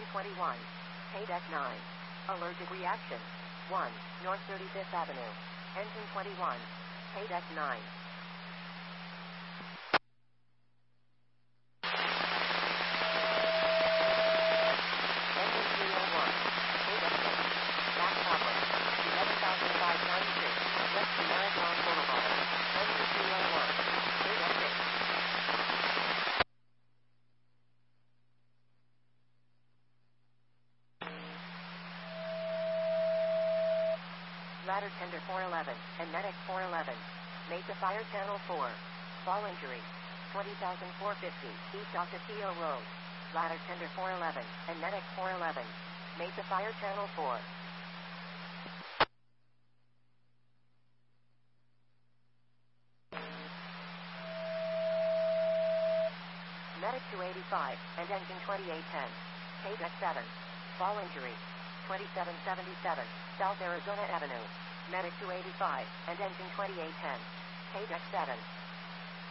21. Paydeck 9. Allergic reaction. 1. North 35th Avenue. Engine 21. Paydeck 9. Engine 301. Paydeck 6. Back problem. 11,596. West Marathon Boulevard. Engine 301. Paydeck 6. Ladder tender 411, and medic 411. Mesa Fire Channel 4. Fall injury. 20,450, East Ocotillo Road. Ladder tender 411, and medic 411. Mesa Fire Channel 4. Medic 285, and engine 2810. Paydeck 7. Fall injury. 2777, South Arizona Avenue. Medic 285, and engine 2810. Paydeck 7.